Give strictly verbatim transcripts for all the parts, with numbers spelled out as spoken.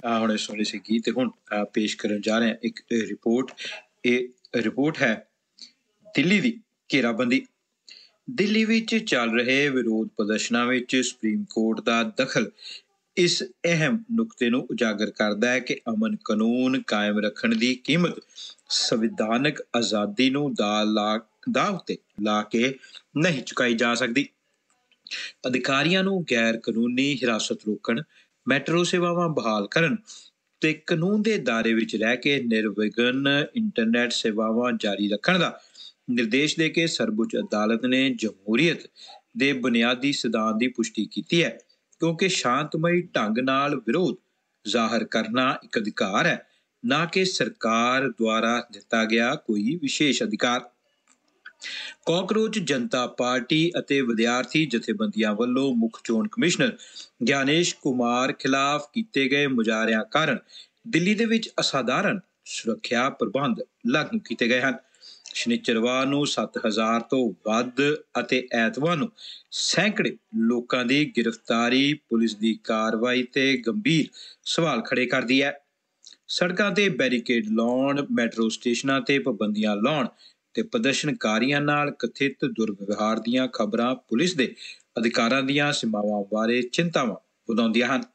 ਆ ਹੁਣੇ ਸੁਣੀ ਸੀ ਗੀਤ ਤੇ ਹੁਣ ਆ ਪੇਸ਼ ਕਰਨ ਜਾ ਰਹੇ ਹਾਂ ਇੱਕ ਰਿਪੋਰਟ। ਇਹ ਰਿਪੋਰਟ ਹੈ ਦਿੱਲੀ ਦੀ ਘੇਰਾਬੰਦੀ। ਦਿੱਲੀ ਵਿੱਚ ਚੱਲ ਰਹੇ ਵਿਰੋਧ ਪ੍ਰਦਰਸ਼ਨਾਂ ਵਿੱਚ ਸੁਪਰੀਮ ਕੋਰਟ ਦਾ ਦਖਲ ਇਸ ਅਹਿਮ ਨੁਕਤੇ ਨੂੰ ਉਜਾਗਰ ਕਰਦਾ ਹੈ ਕਿ ਅਮਨ ਕਾਨੂੰਨ ਕਾਇਮ ਰੱਖਣ ਦੀ ਕੀਮਤ ਸੰਵਿਧਾਨਕ ਆਜ਼ਾਦੀ ਨੂੰ ਦਾਅ ਲਾ ਦਾਅ ਉੱਤੇ ਲਾ ਕੇ ਨਹੀਂ ਚੁਕਾਈ ਜਾ ਸਕਦੀ। ਅਧਿਕਾਰੀਆਂ ਨੂੰ ਗੈਰ ਕਾਨੂੰਨੀ ਹਿਰਾਸਤ ਰੋਕਣ, ਮੈਟਰੋ ਸੇਵਾਵਾਂ ਬਹਾਲ ਕਰਨ ਤੇ ਕਾਨੂੰਨ ਦੇ ਦਾਇਰੇ ਵਿੱਚ ਰਹਿ ਕੇ ਨਿਰਵਿਘਨ ਇੰਟਰਨੈਟ ਸੇਵਾਵਾਂ ਜਾਰੀ ਰੱਖਣ ਦਾ ਨਿਰਦੇਸ਼ ਦੇ ਕੇ ਸਰਵਉੱਚ ਅਦਾਲਤ ਨੇ ਜਮਹੂਰੀਅਤ ਦੇ ਬੁਨਿਆਦੀ ਸਿਧਾਂਤ ਦੀ ਪੁਸ਼ਟੀ ਕੀਤੀ ਹੈ, ਕਿਉਂਕਿ ਸ਼ਾਂਤਮਈ ਢੰਗ ਨਾਲ ਵਿਰੋਧ ਜ਼ਾਹਰ ਕਰਨਾ ਇੱਕ ਅਧਿਕਾਰ ਹੈ, ਨਾ ਕਿ ਸਰਕਾਰ ਦੁਆਰਾ ਦਿੱਤਾ ਗਿਆ ਕੋਈ ਵਿਸ਼ੇਸ਼ ਅਧਿਕਾਰ। ਕਾਕਰੋਚ ਜਨਤਾ ਪਾਰਟੀ ਅਤੇ ਵਿਦਿਆਰਥੀ ਜਥੇਬੰਦੀਆਂ ਵੱਲੋਂ ਮੁੱਖ ਚੋਣ ਕਮਿਸ਼ਨਰ ਗਿਆਨੇਸ਼ ਕੁਮਾਰ ਖਿਲਾਫ ਕੀਤੇ ਗਏ ਮੁਜ਼ਾਹਰਿਆਂ ਕਾਰਨ ਦਿੱਲੀ ਦੇ ਵਿੱਚ ਅਸਾਧਾਰਨ ਸੁਰੱਖਿਆ ਪ੍ਰਬੰਧ ਲਾਗੂ ਕੀਤੇ ਗਏ ਹਨ। ਸ਼ਨਿਚਰਵਾਰ ਨੂੰ ਸੱਤ ਹਜ਼ਾਰ ਤੋਂ ਵੱਧ ਅਤੇ ਐਤਵਾਰ ਨੂੰ ਸੈਂਕੜੇ ਲੋਕਾਂ ਦੀ ਗ੍ਰਿਫਤਾਰੀ ਪੁਲਿਸ ਦੀ ਕਾਰਵਾਈ ਤੇ ਗੰਭੀਰ ਸਵਾਲ ਖੜੇ ਕਰਦੀ ਹੈ। ਸੜਕਾਂ ਤੇ ਬੈਰੀਕੇਡ ਲਾਉਣ, ਮੈਟਰੋ ਸਟੇਸ਼ਨਾਂ ਤੇ ਪਾਬੰਦੀਆਂ ਲਾਉਣ ਤੇ ਪ੍ਰਦਰਸ਼ਨਕਾਰੀਆਂ ਨਾਲ ਕਥਿਤ ਦੁਰਵਿਵਹਾਰ ਦੀਆਂ ਖਬਰਾਂ ਪੁਲਿਸ ਦੇ ਅਧਿਕਾਰਾਂ ਦੀਆਂ ਸੀਮਾਵਾਂ ਬਾਰੇ ਚਿੰਤਾਵਾਂ ਵਧਾਉਂਦੀਆਂ ਹਨ।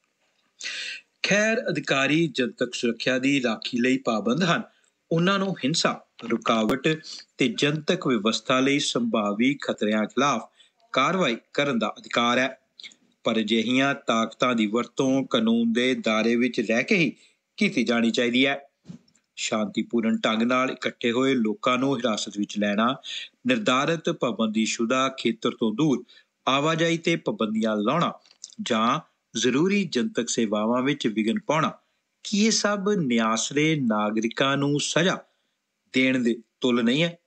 ਖੈਰ, ਅਧਿਕਾਰੀ ਜਨਤਕ ਸੁਰੱਖਿਆ ਦੀ ਰਾਖੀ ਲਈ ਪਾਬੰਦ ਹਨ। ਉਹਨਾਂ ਨੂੰ ਹਿੰਸਾ, ਰੁਕਾਵਟ ਤੇ ਜਨਤਕ ਵਿਵਸਥਾ ਲਈ ਸੰਭਾਵੀ ਖਤਰਿਆਂ ਖਿਲਾਫ ਕਾਰਵਾਈ ਕਰਨ ਦਾ ਅਧਿਕਾਰ ਹੈ, ਪਰ ਅਜਿਹੀਆਂ ਤਾਕਤਾਂ ਦੀ ਵਰਤੋਂ ਕਾਨੂੰਨ ਦੇ ਦਾਇਰੇ ਵਿੱਚ ਰਹਿ ਕੇ ਹੀ ਕੀਤੀ ਜਾਣੀ ਚਾਹੀਦੀ ਹੈ। ਸ਼ਾਂਤੀਪੂਰਨ ਢੰਗ ਨਾਲ ਇਕੱਠੇ ਹੋਏ ਲੋਕਾਂ ਨੂੰ ਹਿਰਾਸਤ ਵਿੱਚ ਲੈਣਾ, ਨਿਰਧਾਰਤ ਪਾਬੰਦੀਸ਼ੁਦਾ ਖੇਤਰ ਤੋਂ ਦੂਰ ਆਵਾਜਾਈ ਤੇ ਪਾਬੰਦੀਆਂ ਲਾਉਣਾ ਜਾਂ ਜ਼ਰੂਰੀ ਜਨਤਕ ਸੇਵਾਵਾਂ ਵਿੱਚ ਵਿਘਨ ਪਾਉਣਾ, ਕੀ ਇਹ ਸਭ ਨਿਆਸਰੇ ਨਾਗਰਿਕਾਂ ਨੂੰ ਸਜ਼ਾ ਦੇਣ ਦੇ ਤੁੱਲ ਨਹੀਂ ਹੈ?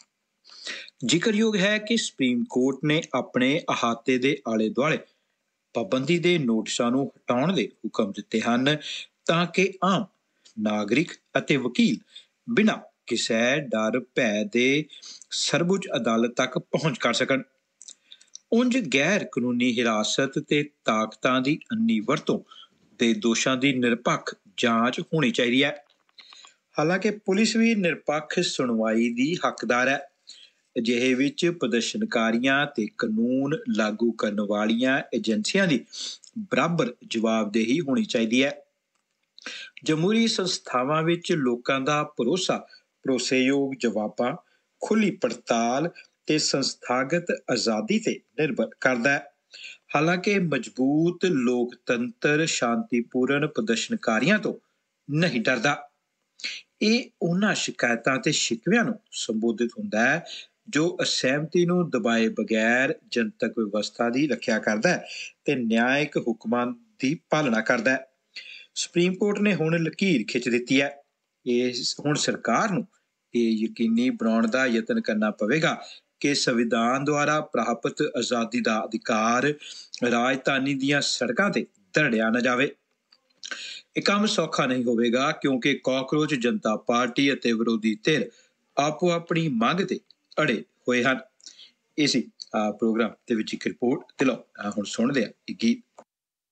ਜ਼ਿਕਰਯੋਗ ਹੈ ਕਿ ਸੁਪਰੀਮ ਕੋਰਟ ਨੇ ਆਪਣੇ ਅਹਾਤੇ ਦੇ ਆਲੇ ਦੁਆਲੇ ਪਾਬੰਦੀ ਦੇ ਨੋਟਿਸਾਂ ਨੂੰ ਹਟਾਉਣ ਦੇ ਹੁਕਮ ਦਿੱਤੇ ਹਨ, ਤਾਂ ਕਿ ਆਮ ਨਾਗਰਿਕ ਅਤੇ ਵਕੀਲ ਬਿਨਾਂ ਕਿਸੇ ਡਰ ਭੈ ਦੇ ਸਰਵਉੱਚ ਅਦਾਲਤ ਤੱਕ ਪਹੁੰਚ ਕਰ ਸਕਣ। ਉਂਝ ਗੈਰ ਕਾਨੂੰਨੀ ਹਿਰਾਸਤ ਤੇ ਤਾਕਤਾਂ ਦੀ ਅੰਨੀ ਵਰਤੋਂ ਦੇ ਦੋਸ਼ਾਂ ਦੀ ਨਿਰਪੱਖ ਜਾਂਚ ਹੋਣੀ ਚਾਹੀਦੀ ਹੈ। ਹਾਲਾਂਕਿ ਪੁਲਿਸ ਵੀ ਨਿਰਪੱਖ ਸੁਣਵਾਈ ਦੀ ਹੱਕਦਾਰ ਹੈ। ਅਜਿਹੇ ਵਿੱਚ ਪ੍ਰਦਰਸ਼ਨਕਾਰੀਆਂ ਤੇ ਕਾਨੂੰਨ ਲਾਗੂ ਕਰਨ ਵਾਲੀਆਂ ਏਜੰਸੀਆਂ ਦੀ ਬਰਾਬਰ ਜਵਾਬਦੇਹੀ ਹੋਣੀ ਚਾਹੀਦੀ ਹੈ। ਜਮਹੂਰੀ ਸੰਸਥਾਵਾਂ ਵਿੱਚ ਲੋਕਾਂ ਦਾ ਭਰੋਸਾ ਭਰੋਸੇਯੋਗ ਜਵਾਬਾਂ, ਖੁੱਲ੍ਹੀ ਪੜਤਾਲ ਤੇ ਸੰਸਥਾਗਤ ਆਜ਼ਾਦੀ ਤੇ ਨਿਰਭਰ ਕਰਦਾ ਹੈ। ਹਾਲਾਂਕਿ ਮਜ਼ਬੂਤ ਲੋਕਤੰਤਰ ਸ਼ਾਂਤੀਪੂਰਨ ਪ੍ਰਦਰਸ਼ਨਕਾਰੀਆਂ ਤੋਂ ਨਹੀਂ ਡਰਦਾ। ਇਹ ਉਹਨਾਂ ਸ਼ਿਕਾਇਤਾਂ ਤੇ ਸ਼ਿਕਵਿਆਂ ਨੂੰ ਸੰਬੋਧਿਤ ਹੁੰਦਾ ਹੈ ਜੋ ਅਸਹਿਮਤੀ ਨੂੰ ਦਬਾਏ ਬਗੈਰ ਜਨਤਕ ਵਿਵਸਥਾ ਦੀ ਰੱਖਿਆ ਕਰਦਾ ਹੈ ਤੇ ਨਿਆਇਕ ਹੁਕਮਾਂ ਦੀ ਪਾਲਣਾ ਕਰਦਾ ਹੈ। ਸੁਪਰੀਮ ਕੋਰਟ ਨੇ ਹੁਣ ਲਕੀਰ ਖਿੱਚ ਦਿੱਤੀ ਹੈ। ਇਹ ਹੁਣ ਸਰਕਾਰ ਨੂੰ ਇਹ ਯਕੀਨੀ ਬਣਾਉਣ ਦਾ ਯਤਨ ਕਰਨਾ ਪਵੇਗਾ ਕਿ ਸੰਵਿਧਾਨ ਦੁਆਰਾ ਪ੍ਰਾਪਤ ਆਜ਼ਾਦੀ ਦਾ ਅਧਿਕਾਰ ਰਾਜਧਾਨੀ ਦੀਆਂ ਸੜਕਾਂ ਤੇ ਧੜਿਆ ਨਾ ਜਾਵੇ। ਇਹ ਕੰਮ ਸੌਖਾ ਨਹੀਂ ਹੋਵੇਗਾ, ਕਿਉਂਕਿ ਕਾਕਰੋਚ ਜਨਤਾ ਪਾਰਟੀ ਅਤੇ ਵਿਰੋਧੀ ਧਿਰ ਆਪੋ ਆਪਣੀ ਮੰਗ ਤੇ ਅੜੇ ਹੋਏ ਹਨ। ਇਸੇ ਪ੍ਰੋਗਰਾਮ ਦੇ ਵਿੱਚ ਇੱਕ ਰਿਪੋਰਟ ਤੇ ਲਓ ਹੁਣ ਸੁਣਦੇ ਆ ਇਹ ਗੀਤ।